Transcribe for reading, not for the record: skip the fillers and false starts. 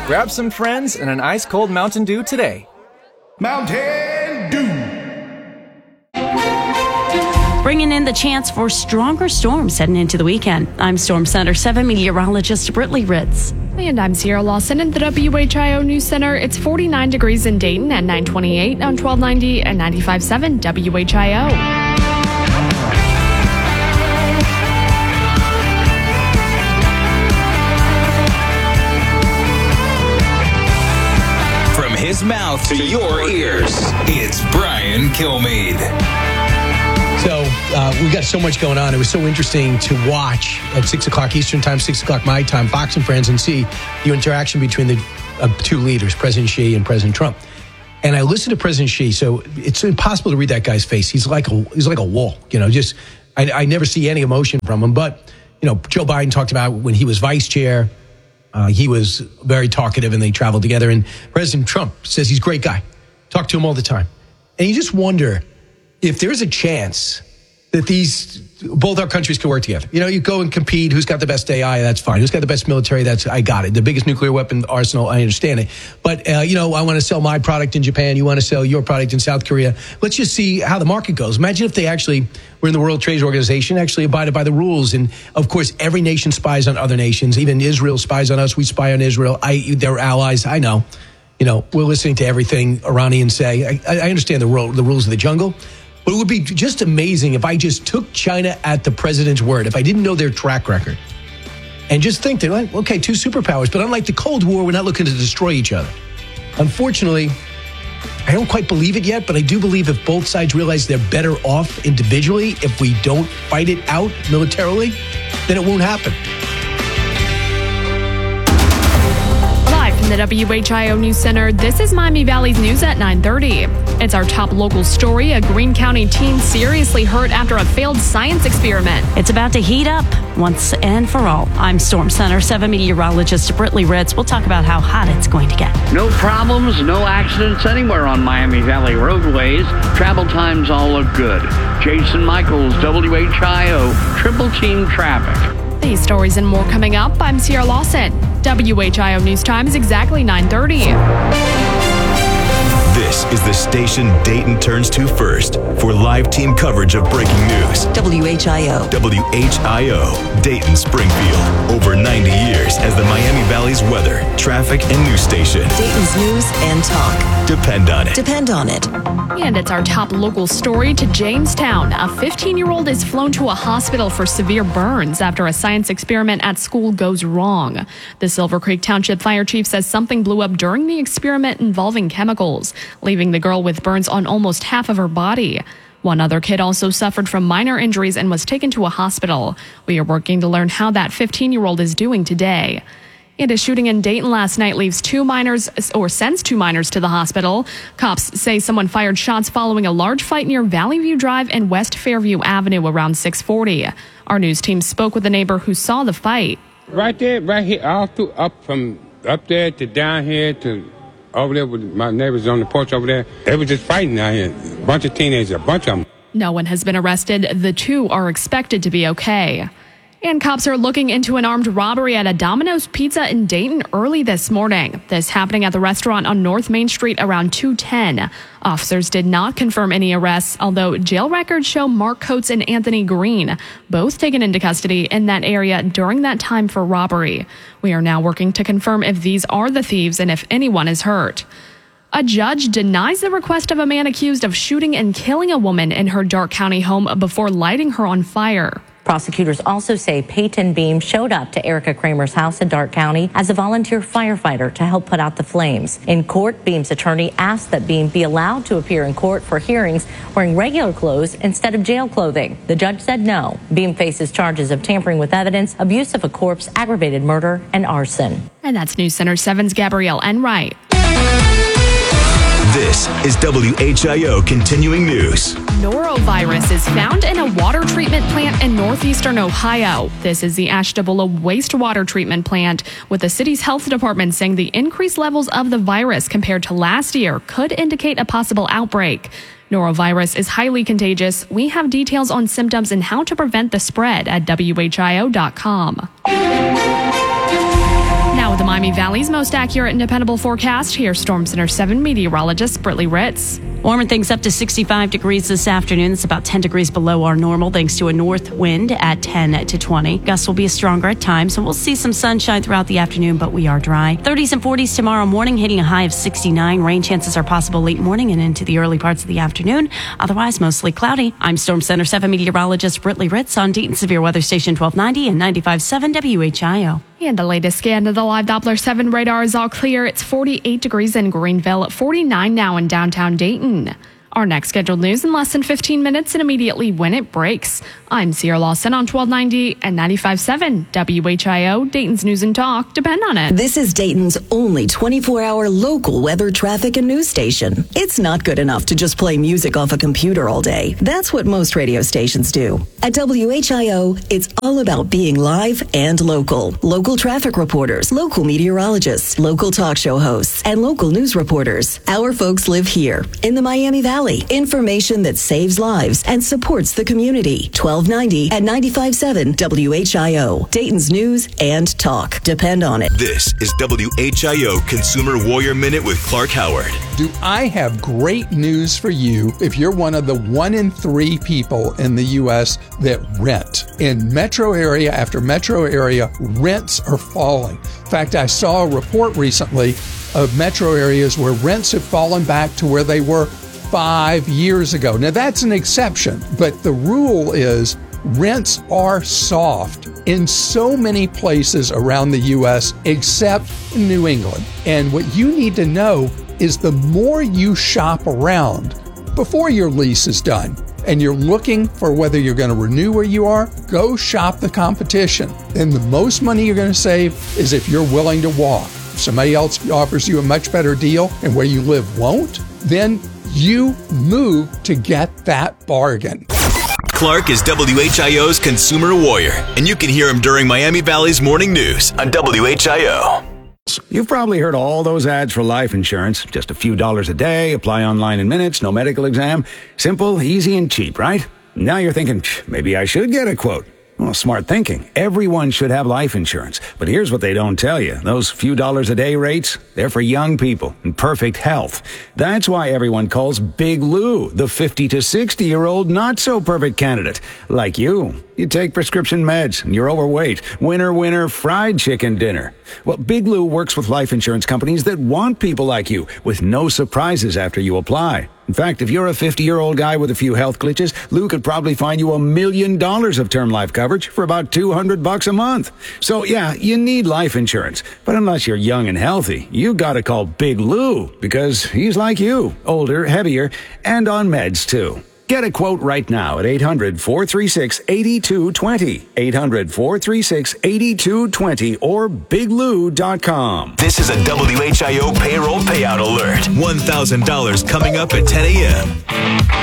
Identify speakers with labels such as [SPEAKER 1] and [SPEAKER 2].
[SPEAKER 1] Grab some friends and an ice-cold Mountain Dew today.
[SPEAKER 2] Mountain Dew.
[SPEAKER 3] Bringing in the chance for stronger storms heading into the weekend. I'm Storm Center 7 meteorologist Britley Ritz.
[SPEAKER 4] And I'm Sierra Lawson in the WHIO News Center. It's 49 degrees in Dayton at 928 on 1290 and 95.7 WHIO.
[SPEAKER 5] From his mouth to your ears, it's Brian Kilmeade.
[SPEAKER 6] So we got so much going on. It was so interesting to watch at 6 o'clock Eastern time, 6 o'clock my time, Fox and Friends, and see the interaction between the two leaders, President Xi and President Trump. And I listened to President Xi, so it's impossible to read that guy's face. He's like a wall, just I never see any emotion from him. But Joe Biden talked about when he was vice chair, he was very talkative, and they traveled together. And President Trump says he's a great guy. Talk to him all the time, and you just wonder if there's a chance that both our countries can work together. You go and compete. Who's got the best AI? That's fine. Who's got the best military? I got it. The biggest nuclear weapon arsenal, I understand it. But, I want to sell my product in Japan. You want to sell your product in South Korea. Let's just see how the market goes. Imagine if they actually were in the World Trade Organization, actually abided by the rules. And, of course, every nation spies on other nations. Even Israel spies on us. We spy on Israel. They're allies. I know. We're listening to everything Iranians say. I understand the rules of the jungle. But it would be just amazing if I just took China at the president's word, if I didn't know their track record, and just think they're like, okay, two superpowers, but unlike the Cold War, we're not looking to destroy each other. Unfortunately, I don't quite believe it yet, but I do believe if both sides realize they're better off individually, if we don't fight it out militarily, then it won't happen.
[SPEAKER 4] From the WHIO News Center, this is Miami Valley's news at 9:30. It's our top local story. A Greene County teen seriously hurt after a failed science experiment.
[SPEAKER 3] It's about to heat up once and for all. I'm Storm Center 7 meteorologist Britley Ritz. We'll talk about how hot it's going to get.
[SPEAKER 7] No problems, no accidents anywhere on Miami Valley roadways. Travel times all look good. Jason Michaels, WHIO, Triple Team Traffic.
[SPEAKER 4] These stories and more coming up. I'm Sierra Lawson. WHIO News Time is exactly 9:30.
[SPEAKER 8] This is the station Dayton turns to first for live team coverage of breaking news.
[SPEAKER 9] WHIO.
[SPEAKER 8] WHIO, Dayton Springfield. Over 90 years as the Miami Valley's weather, traffic, and news station.
[SPEAKER 9] Dayton's news and talk.
[SPEAKER 8] Depend on it.
[SPEAKER 9] Depend on it.
[SPEAKER 4] And it's our top local story to Jamestown. A 15-year-old is flown to a hospital for severe burns after a science experiment at school goes wrong. The Silver Creek Township Fire Chief says something blew up during the experiment involving chemicals, leaving the girl with burns on almost half of her body. One other kid also suffered from minor injuries and was taken to a hospital. We are working to learn how that 15-year-old is doing today. And a shooting in Dayton last night sends 2 minors to the hospital. Cops say someone fired shots following a large fight near Valley View Drive and West Fairview Avenue around 6:40. Our news team spoke with a neighbor who saw the fight.
[SPEAKER 10] Right there, right here, from up there to down here to over there with my neighbors on the porch over there. They were just fighting out here. A bunch of teenagers, a bunch of them.
[SPEAKER 4] No one has been arrested. The 2 are expected to be okay. And cops are looking into an armed robbery at a Domino's Pizza in Dayton early this morning. This happening at the restaurant on North Main Street around 2:10. Officers did not confirm any arrests, although jail records show Mark Coates and Anthony Green, both taken into custody in that area during that time for robbery. We are now working to confirm if these are the thieves and if anyone is hurt. A judge denies the request of a man accused of shooting and killing a woman in her Darke County home before lighting her on fire.
[SPEAKER 11] Prosecutors also say Peyton Beam showed up to Erica Kramer's house in Darke County as a volunteer firefighter to help put out the flames. In court, Beam's attorney asked that Beam be allowed to appear in court for hearings wearing regular clothes instead of jail clothing. The judge said no. Beam faces charges of tampering with evidence, abuse of a corpse, aggravated murder, and arson.
[SPEAKER 4] And that's News Center 7's Gabrielle Enright.
[SPEAKER 8] This is WHIO Continuing News.
[SPEAKER 4] Norovirus is found in a water treatment plant in northeastern Ohio. This is the Ashtabula wastewater treatment plant, with the city's health department saying the increased levels of the virus compared to last year could indicate a possible outbreak. Norovirus is highly contagious. We have details on symptoms and how to prevent the spread at WHIO.com. Now with the Miami Miami Valley's most accurate and dependable forecast. Here's Storm Center 7 meteorologist Brittany Ritz.
[SPEAKER 3] Warming things up to 65 degrees this afternoon. It's about 10 degrees below our normal thanks to a north wind at 10 to 20. Gusts will be stronger at times, and we'll see some sunshine throughout the afternoon, but we are dry. 30s and 40s tomorrow morning, hitting a high of 69. Rain chances are possible late morning and into the early parts of the afternoon. Otherwise, mostly cloudy. I'm Storm Center 7 meteorologist Brittany Ritz on Dayton Severe Weather Station 1290 and 95.7 WHIO.
[SPEAKER 4] And the latest scan of the live Doppler 7 radar is all clear. It's 48 degrees in Greenville, 49 now in downtown Dayton. Our next scheduled news in less than 15 minutes and immediately when it breaks. I'm Sierra Lawson on 1290 and 95.7 WHIO, Dayton's News and Talk. Depend on it.
[SPEAKER 9] This is Dayton's only 24-hour local weather, traffic, and news station. It's not good enough to just play music off a computer all day. That's what most radio stations do. At WHIO, it's all about being live and local. Local traffic reporters, local meteorologists, local talk show hosts, and local news reporters. Our folks live here in the Miami Valley. Information that saves lives and supports the community. 1290 and 95.7 WHIO. Dayton's News and Talk. Depend on it.
[SPEAKER 8] This is WHIO Consumer Warrior Minute with Clark Howard.
[SPEAKER 12] Do I have great news for you if you're one of the 1 in 3 people in the U.S. that rent? In metro area after metro area, rents are falling. In fact, I saw a report recently of metro areas where rents have fallen back to where they were 5 years ago. Now, that's an exception, but the rule is rents are soft in so many places around the U.S. except New England. And what you need to know is the more you shop around before your lease is done and you're looking for whether you're going to renew where you are, go shop the competition. And the most money you're going to save is if you're willing to walk. If somebody else offers you a much better deal and where you live won't, then you move to get that bargain.
[SPEAKER 8] Clark is WHIO's Consumer Warrior, and you can hear him during Miami Valley's morning news on WHIO.
[SPEAKER 13] You've probably heard all those ads for life insurance. Just a few dollars a day, apply online in minutes, no medical exam. Simple, easy, and cheap, right? Now you're thinking, maybe I should get a quote. Well, smart thinking. Everyone should have life insurance. But here's what they don't tell you. Those few dollars a day rates, they're for young people in perfect health. That's why everyone calls Big Lou the 50 to 60-year-old not-so-perfect candidate. Like you. You take prescription meds, and you're overweight. Winner, fried chicken dinner. Well, Big Lou works with life insurance companies that want people like you, with no surprises after you apply. In fact, if you're a 50-year-old guy with a few health glitches, Lou could probably find you $1 million of term life coverage for about $200 a month. So yeah, you need life insurance. But unless you're young and healthy, you gotta call Big Lou, because he's like you, older, heavier, and on meds too. Get a quote right now at 800-436-8220. 800-436-8220 or biglou.com.
[SPEAKER 8] This is a WHIO payroll payout alert. $1,000 coming up at 10 a.m.